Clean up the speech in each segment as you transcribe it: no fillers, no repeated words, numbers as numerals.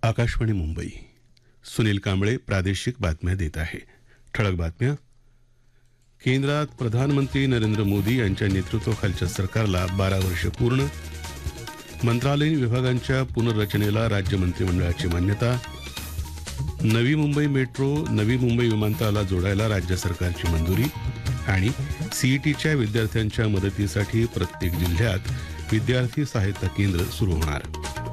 आकाशवाणी मुंबई. सुनील कांबळे प्रादेशिक बातम्या देत आहे. ठळक बातम्या. केंद्रात प्रधानमंत्री नरेंद्र मोदी यांच्या नेतृत्वाखालच्या सरकारला 12 वर्ष पूर्ण. मंत्रालयीन विभागांच्या पुनर्रचनेला राज्य मंत्रिमंडळाची मान्यता. नवी मुंबई मेट्रो नवी मुंबई विमानतळाला जोडायला राज्य सरकारची मंजुरी. आणि सीईटीच्या विद्यार्थ्यांच्या मदतीसाठी प्रत्येक जिल्ह्यात विद्यार्थी सहायता केंद्र सुरू होणार.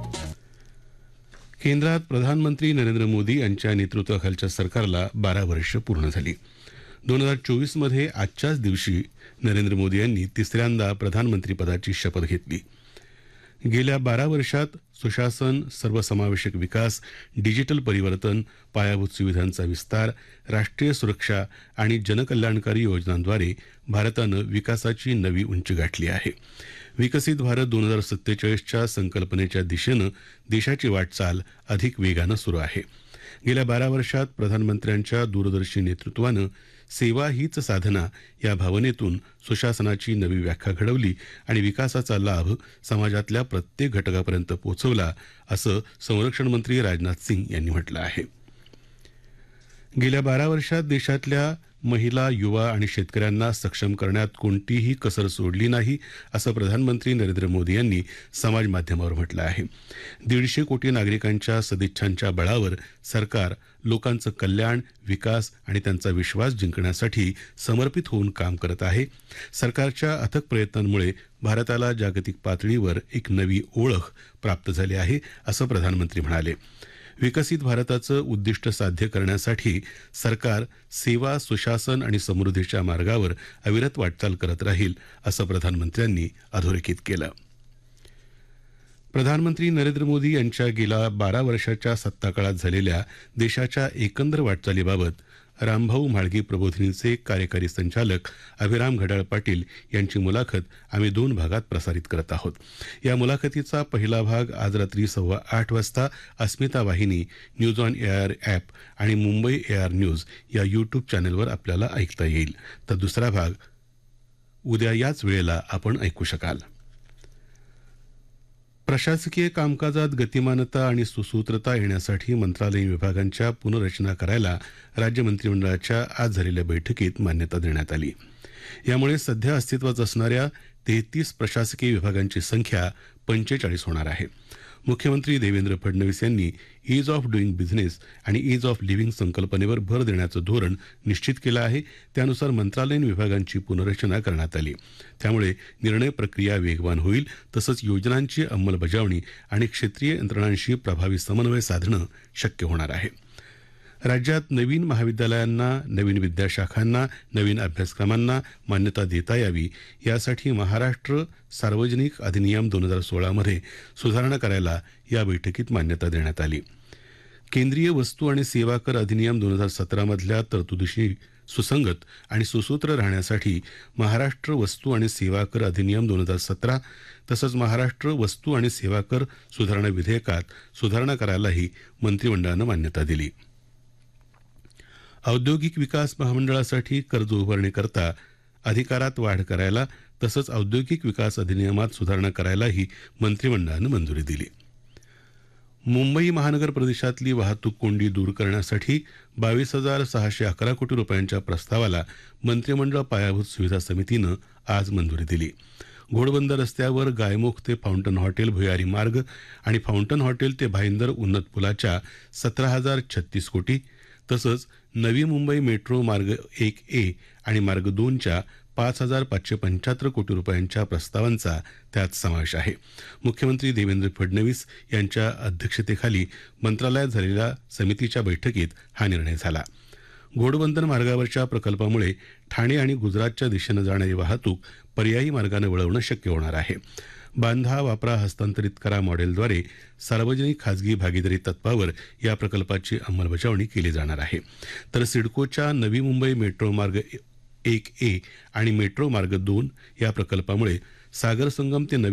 केंद्रात प्रधानमंत्री नरेंद्र मोदी यांच्या नेतृत्वाखालच्या सरकारला 12 वर्ष पूर्ण झाली. 2024 मध्ये आजच्याच दिवशी नरेंद्र मोदी यांनी तिसऱ्यांदा प्रधानमंत्रीपदाची शपथ घेतली. गेल्या 12 वर्षात सुशासन, सर्वसमावेशक विकास, डिजिटल परिवर्तन, पायाभूत सुविधांचा विस्तार, राष्ट्रीय सुरक्षा आणि जनकल्याणकारी योजनांद्वारे भारतानं विकासाची नवी उंची गाठली आहे. विकसित भारत 2047च्या संकल्पनेच्या दिशेनं देशाची वाटचाल अधिक वेगानं सुरू आहे. गेल्या 12 वर्षात प्रधानमंत्र्यांच्या दूरदर्शी नेतृत्वानं सेवा हीच साधना या भावनेतून सुशासनाची नवी व्याख्या घडवली आणि विकासाचा लाभ समाजातल्या प्रत्येक घटकापर्यंत पोहोचवला, असं संरक्षण मंत्री राजनाथ सिंग यांनी म्हटलं आहे. गेल्या 12 वर्षात देशातल्या महिला, युवा आणि शेतकऱ्यांना सक्षम करण्यात कोणतीही कसर सोडली नाही, असं प्रधानमंत्री नरेंद्र मोदी यांनी समाज माध्यमावर म्हटलं आहे. 150 कोटी नागरिकांच्या सदिच्छांच्या बळावर सरकार लोकांचं कल्याण, विकास आणि त्यांचा विश्वास जिंकण्यासाठी समर्पित होऊन काम करत आहे. सरकारच्या अथक प्रयत्नांमुळे भारताला जागतिक पातळीवर एक नवी ओळख प्राप्त झाली आहे, असं प्रधानमंत्री म्हणाले. विकसित भारताचं उद्दिष्ट साध्य करण्यासाठी सरकार सेवा, सुशासन आणि समृद्धीच्या मार्गावर अविरत वाटचाल करत राहील, असं प्रधानमंत्र्यांनी अधोरेखित केलं. प्रधानमंत्री नरेंद्र मोदी यांच्या गेल्या 12 वर्षाच्या सत्ताकाळात झालेल्या देशाच्या एकंदर वाटचालीबाबत रामभाऊ म्हाळगी प्रबोधिनीचे कार्यकारी संचालक अभिराम घड्याळ पाटील यांची मुलाखत आम्ही 2 भागात प्रसारित करत आहोत. या मुलाखतीचा पहिला भाग आज रात्री 8:15 वाजता अस्मिता वाहिनी, न्यूज ऑन एआर ॲप आणि मुंबई एआर न्यूज या यूट्यूब चॅनलवर आपल्याला ऐकता येईल. तर दुसरा भाग उद्या याच वेळेला आपण ऐकू शकाल. प्रशासकीय कामकाजात गतिमानता आणि सुसूत्रता येण्यासाठी मंत्रालयीन विभागांच्या पुनर्रचना करायला राज्य मंत्रिमंडळाच्या आज झालेल्या बैठकीत मान्यता देण्यात आली. यामुळे सध्या अस्तित्वात असणाऱ्या 33 प्रशासकीय विभागांची संख्या 45 होणार आहे. मुख्यमंत्री देवेंद्र फडणवीस यांनी ईज ऑफ डुईंग बिझनेस आणि ईज ऑफ लिव्हिंग संकल्पनेवर भर देण्याचं धोरण निश्चित केलं आहे. त्यानुसार मंत्रालयीन विभागांची पुनर्रचना करण्यात आली. त्यामुळे निर्णय प्रक्रिया वेगवान होईल, तसंच योजनांची अंमलबजावणी आणि क्षेत्रीय यंत्रणांशी प्रभावी समन्वय साधणं शक्य होणार आहे. राज्यात नवीन महाविद्यालयांना, नवीन विद्याशाखांना, नवीन अभ्यासक्रमांना मान्यता देता यावी यासाठी महाराष्ट्र सार्वजनिक अधिनियम 2016 मध्ये सुधारणा करायला या बैठकीत मान्यता देण्यात आली. केंद्रीय वस्तू आणि सेवा कर अधिनियम 2017 मधल्या तरतुदीशी सुसंगत आणि सुसूत्र राहण्यासाठी महाराष्ट्र वस्तू आणि सेवा कर अधिनियम 2017 तसंच महाराष्ट्र वस्तू आणि सेवा कर सुधारणा विधेयकात सुधारणा करायलाही मंत्रिमंडळानं मान्यता दिली. औद्योगिक विकास महामंडळासाठी कर्ज उभारणीकरता अधिकारात वाढ करायला तसंच औद्योगिक विकास अधिनियमात सुधारणा करायलाही मंत्रिमंडळानं मंजुरी दिली. मुंबई महानगर प्रदेशातली वाहतूक कोंडी दूर करण्यासाठी 22,611 कोटी रुपयांच्या प्रस्तावाला मंत्रिमंडळ पायाभूत सुविधा समितीनं आज मंजुरी दिली. घोडबंदर रस्त्यावर गायमुख ते फाउंटन हॉटेल भुयारी मार्ग आणि फाउंटन हॉटेल ते भाईंदर उन्नत पुलाच्या 17,036 कोटी तसंच नवी मुंबई मेट्रो मार्ग 1A आणि मार्ग 2च्या 5,575 कोटी रुपयांच्या प्रस्तावांचा त्यात समावेश आहे. मुख्यमंत्री देवेंद्र फडणवीस यांच्या अध्यक्षतेखाली मंत्रालयात झालेल्या समितीच्या बैठकीत हा निर्णय झाला. घोडबंदर मार्गावरच्या प्रकल्पामुळे ठाणे आणि गुजरातच्या दिशेनं जाणारी वाहतूक पर्यायी मार्गानं वळवणं शक्य होणार आहे. बांधा वापरा हस्तांतरित करा मॉडेलद्वारे सार्वजनिक खाजगी भागीदारी तत्वावर या प्रकल्पाची अंमलबजावणी केली जाणार आहे. तर सिडकोच्या नवी मुंबई मेट्रो मार्ग 1A आणि मेट्रो मार्ग 2 या प्रकल्पामुळे सागर संगम ते नवी